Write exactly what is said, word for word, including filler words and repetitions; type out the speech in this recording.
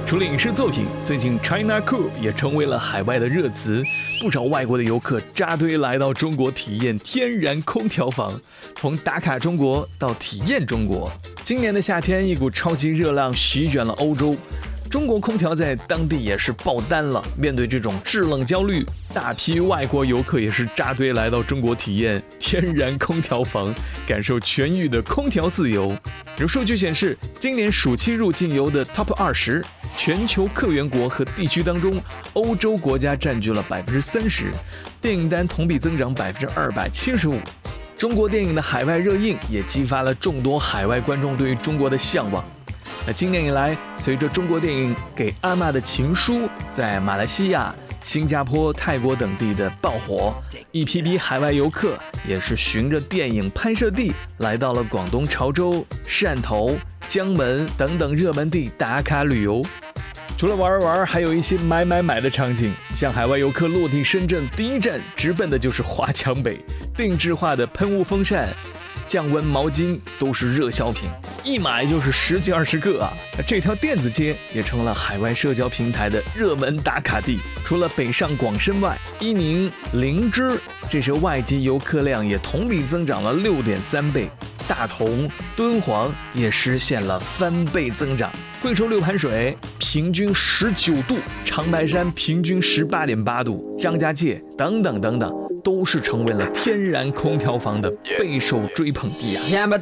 除了影视作品，最近 China Cool 也成为了海外的热词，不少外国的游客扎堆来到中国体验天然空调房，从打卡中国到体验中国。今年的夏天，一股超级热浪席卷了欧洲，中国空调在当地也是爆单了。面对这种制冷焦虑，大批外国游客也是扎堆来到中国体验天然空调房，感受全域的空调自由。有数据显示，今年暑期入境游的 Top 二十，全球客源国和地区当中，欧洲国家占据了百分之三十，电影单同比增长百分之二百七十五。中国电影的海外热映也激发了众多海外观众对于中国的向往。那今年以来，随着中国电影《给阿嬷的情书》在马来西亚、新加坡、泰国等地的爆火，一批批海外游客也是循着电影拍摄地来到了广东潮州、汕头、江门等等热门地打卡旅游。除了玩玩，还有一些买买买的场景，像海外游客落地深圳第一站直奔的就是华强北，定制化的喷雾风扇、降温毛巾都是热销品，一买就是十几二十个啊！这条电子街也成了海外社交平台的热门打卡地。除了北上广深外，伊宁、灵芝这些外籍游客量也同比增长了六点三倍，大同、敦煌也实现了翻倍增长。贵州六盘水平均十九度，长白山平均十八点八度，张家界等等等等，都是成为了天然空调房的备受追捧地啊！